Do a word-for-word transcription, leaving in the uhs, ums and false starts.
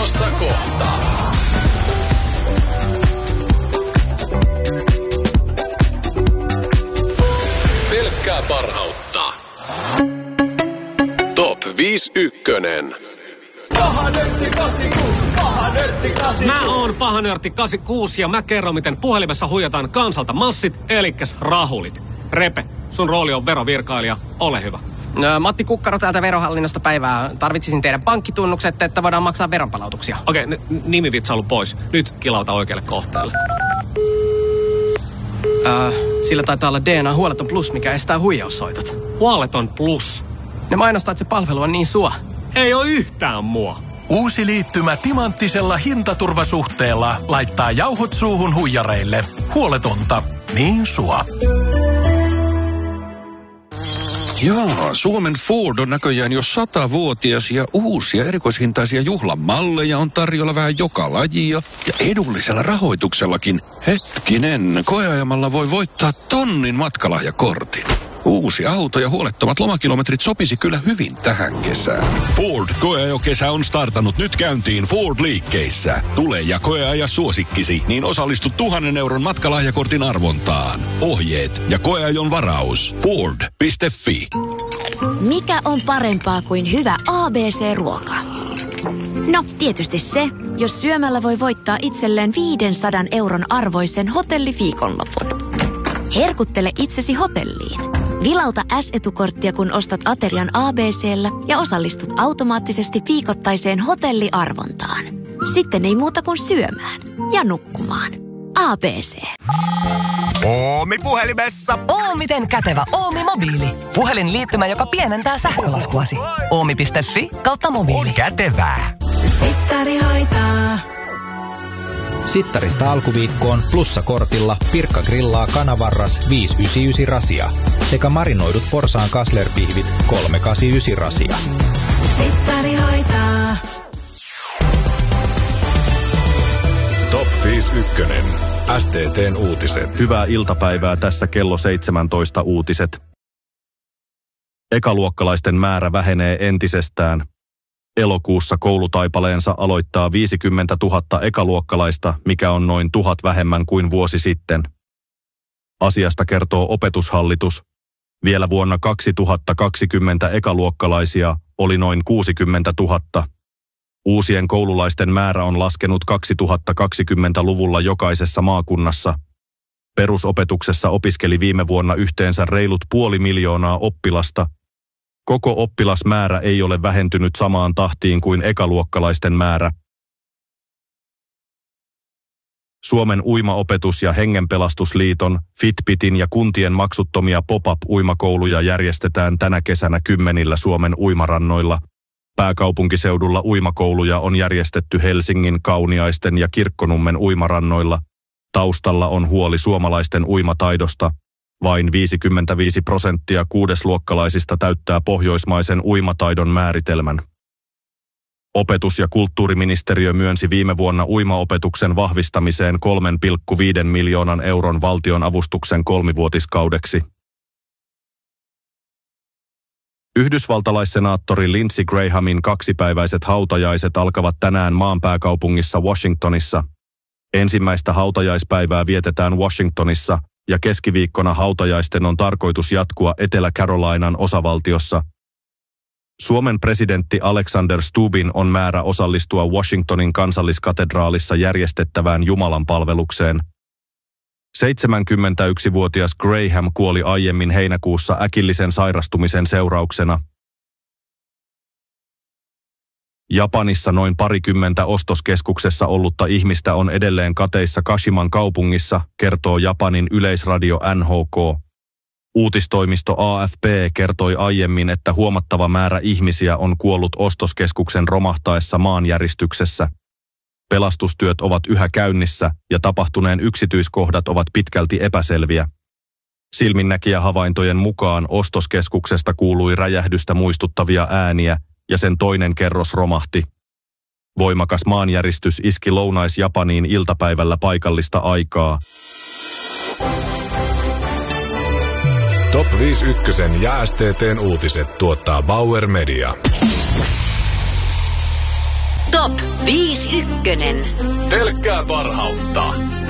tulossa kohta. Pelkkää parhautta. Top viisi ykkönen. Paha nörtti kahdeksankymmentäkuusi, paha nörtti kahdeksankymmentäkuusi. Mä oon paha nörtti kahdeksankymmentäkuusi ja mä kerron, miten puhelimessa huijataan kansalta massit, elikkäs rahulit. Repe, sun rooli on verovirkailija, ole hyvä. No, Matti Kukkaro täältä Verohallinnosta päivää. Tarvitsisin teidän pankkitunnukset, että voidaan maksaa veronpalautuksia. Okei, n- nimivitsailu pois. Nyt kilauta oikealle kohteelle. Äh, sillä taitaa olla D N A Huoleton Plus, mikä estää huijaussoitot. Huoleton Plus. Ne mainostaa, että se palvelu on niin sua. Ei oo yhtään mua. Uusi liittymä timanttisella hintaturvasuhteella laittaa jauhot suuhun huijareille. Huoletonta, niin sua. Jaa, Suomen Ford on näköjään jo satavuotias ja uusia erikoishintaisia juhlamalleja on tarjolla vähän joka lajia. Ja edullisella rahoituksellakin. Hetkinen, koeajamalla voi voittaa tonnin matkalahjakortin. Uusi auto ja huolettomat lomakilometrit sopisi kyllä hyvin tähän kesään. Ford koeajokesä on startannut nyt käyntiin Ford-liikkeissä. Tule ja koeaja suosikkisi, niin osallistu tuhannen euron matkalahjakortin arvontaan. Ohjeet ja koeajon varaus. Ford piste fi. Mikä on parempaa kuin hyvä A B C-ruoka? No, tietysti se, jos syömällä voi voittaa itselleen viisisataa euron arvoisen hotelliviikonlopun. Herkuttele itsesi hotelliin. Vilauta S-etukorttia, kun ostat aterian A B C:llä ja osallistut automaattisesti viikoittaiseen hotelliarvontaan. Sitten ei muuta kuin syömään ja nukkumaan. A B C. Oomi puhelimessa. Oomiten kätevä Oomi mobiili. Puhelinliittymä, joka pienentää sähkölaskuasi. Oomi piste fi kautta mobiili. On kätevää. Sittari hoitaa. Sittarista alkuviikkoon plussakortilla Pirkka grillaa kanavarras viisisataayhdeksänkymmentäyhdeksän rasia sekä marinoidut porsaan kaslerpihvit kolmesataakahdeksankymmentäyhdeksän rasia. Sittari hoitaa. Top viisi ykkönen. S T T:n uutiset. Hyvää iltapäivää, tässä kello seitsemäntoista uutiset. Ekaluokkalaisten määrä vähenee entisestään. Elokuussa koulutaipaleensa aloittaa viisikymmentätuhatta ekaluokkalaista, mikä on noin tuhat vähemmän kuin vuosi sitten. Asiasta kertoo Opetushallitus. Vielä vuonna kaksituhattakaksikymmentä ekaluokkalaisia oli noin kuusikymmentätuhatta. Uusien koululaisten määrä on laskenut kaksituhattakaksikymmentäluvulla jokaisessa maakunnassa. Perusopetuksessa opiskeli viime vuonna yhteensä reilut puoli miljoonaa oppilasta. Koko oppilasmäärä ei ole vähentynyt samaan tahtiin kuin ekaluokkalaisten määrä. Suomen uimaopetus- ja hengenpelastusliiton, Fitbitin ja kuntien maksuttomia pop-up-uimakouluja järjestetään tänä kesänä kymmenillä Suomen uimarannoilla. Pääkaupunkiseudulla uimakouluja on järjestetty Helsingin, Kauniaisten ja Kirkkonummen uimarannoilla. Taustalla on huoli suomalaisten uimataidosta. Vain viisikymmentäviisi prosenttia kuudesluokkalaisista täyttää pohjoismaisen uimataidon määritelmän. Opetus- ja kulttuuriministeriö myönsi viime vuonna uimaopetuksen vahvistamiseen kolme pilkku viisi miljoonan euron valtionavustuksen kolmivuotiskaudeksi. Yhdysvaltalaissenaattori Lindsey Grahamin kaksipäiväiset hautajaiset alkavat tänään maan pääkaupungissa Washingtonissa. Ensimmäistä hautajaispäivää vietetään Washingtonissa ja keskiviikkona hautajaisten on tarkoitus jatkua Etelä-Carolinan osavaltiossa. Suomen presidentti Alexander Stubbin on määrä osallistua Washingtonin kansalliskatedraalissa järjestettävään jumalanpalvelukseen. seitsemänkymmentäyksivuotias Graham kuoli aiemmin heinäkuussa äkillisen sairastumisen seurauksena. Japanissa noin parikymmentä ostoskeskuksessa ollutta ihmistä on edelleen kateissa Kashiman kaupungissa, kertoo Japanin yleisradio N H K. Uutistoimisto A F P kertoi aiemmin, että huomattava määrä ihmisiä on kuollut ostoskeskuksen romahtaessa maanjäristyksessä. Pelastustyöt ovat yhä käynnissä ja tapahtuneen yksityiskohdat ovat pitkälti epäselviä. Silminnäkijähavaintojen mukaan ostoskeskuksesta kuului räjähdystä muistuttavia ääniä ja sen toinen kerros romahti. Voimakas maanjäristys iski Lounais-Japaniin iltapäivällä paikallista aikaa. Top viisi ykkösen ja S T T:n uutiset tuottaa Bauer Media. Top viisi ykkönen. Pelkkää parhautta.